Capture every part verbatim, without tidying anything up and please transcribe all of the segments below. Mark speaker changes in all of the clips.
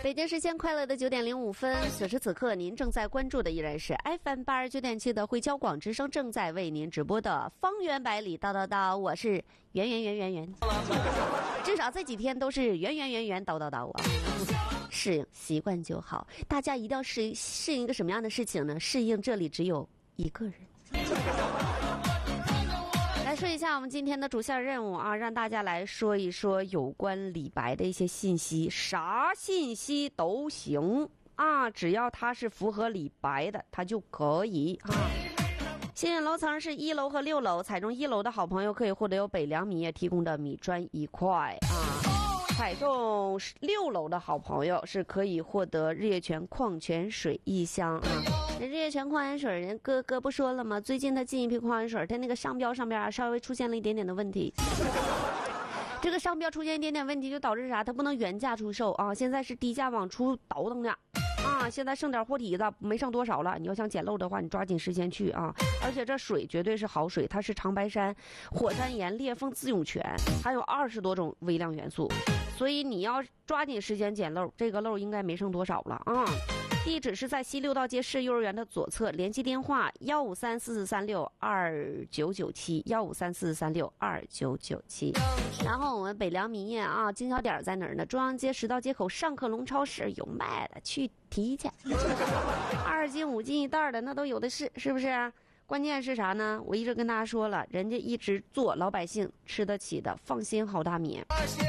Speaker 1: 北京时间快乐的九点零五分，此时此刻您正在关注的依然是 F M 八十九点七的汇交广之声正在为您直播的方圆百里叨叨叨，我是圆圆圆圆圆，至少这几天都是圆圆圆圆叨叨叨啊。适应习惯就好，大家一定要适应适应一个什么样的事情呢？适应这里只有一个人。来说一下我们今天的主线任务啊，让大家来说一说有关李白的一些信息，啥信息都行啊，只要它是符合李白的，它就可以啊。幸运楼层是一楼和六楼，踩中一楼的好朋友可以获得由北粮米业提供的米砖一块啊，踩中六楼的好朋友是可以获得日月泉矿泉水一箱啊。日月泉矿泉水，人哥哥不说了吗？最近他进一批矿泉水，他那个商标上边啊稍微出现了一点点的问题。这个商标出现一点点问题，就导致啥？它不能原价出售啊！现在是低价往出倒腾的啊！现在剩点货体子，没剩多少了。你要想捡漏的话，你抓紧时间去啊！而且这水绝对是好水，它是长白山、火山岩、裂缝自涌泉，还有二十多种微量元素，所以你要抓紧时间捡漏，这个漏应该没剩多少了啊！地址是在西六道街市幼儿园的左侧，联系电话幺五三四四三六二九九七幺五三四四三六二九九七。然后我们北粮米业啊，经销点在哪儿呢？中央街十道街口上客隆超市有卖的，去提去。二斤五斤一袋的那都有的是，是不是？关键是啥呢？我一直跟大家说了，人家一直做老百姓吃得起的，放心好大米。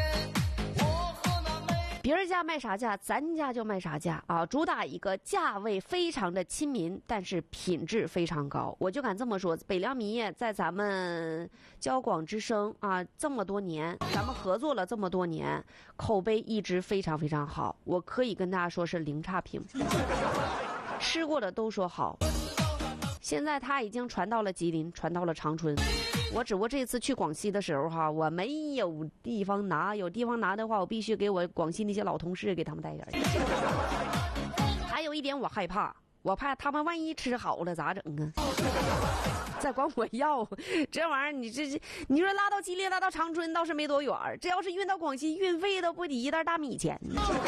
Speaker 1: 别人家卖啥价，咱家就卖啥价啊！主打一个价位非常的亲民，但是品质非常高。我就敢这么说，北粮米业在咱们交广之声啊这么多年，咱们合作了这么多年，口碑一直非常非常好。我可以跟大家说是零差评，吃过的都说好。现在它已经传到了吉林，传到了长春。我只不过这次去广西的时候哈，我没有地方拿，有地方拿的话，我必须给我广西那些老同事给他们带点。还有一点我害怕，我怕他们万一吃好了咋整啊？再管我要这玩意儿，你这这，你说拉到吉林拉到长春倒是没多远，这要是运到广西，运费都不抵一袋大米钱。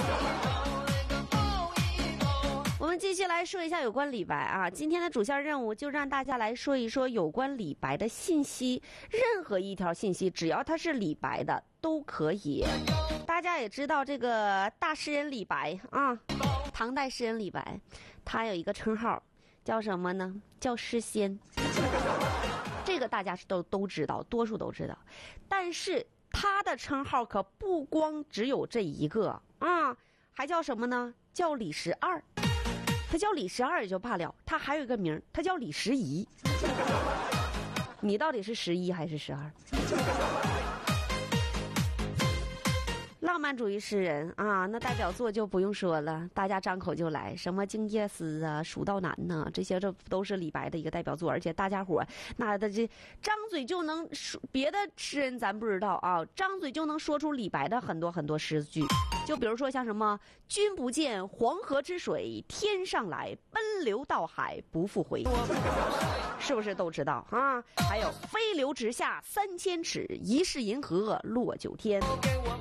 Speaker 1: 我们继续来说一下有关李白啊，今天的主线任务就让大家来说一说有关李白的信息，任何一条信息只要它是李白的都可以。大家也知道这个大诗人李白啊，唐代诗人李白，他有一个称号叫什么呢？叫诗仙。这个大家都都知道，多数都知道。但是他的称号可不光只有这一个啊，还叫什么呢？叫李十二。他叫李十二也就罢了，他还有一个名，他叫李十一。你到底是十一还是十二？浪漫主义诗人啊，那代表作就不用说了，大家张口就来，什么《静夜思》啊、《蜀道难》呐，这些这都是李白的一个代表作，而且大家伙那的这张嘴就能说，别的诗人咱不知道啊，张嘴就能说出李白的很多很多诗句。就比如说像什么“君不见黄河之水天上来，奔流到海不复回”，是不是都知道啊？还有“飞流直下三千尺，疑是银河落九天”。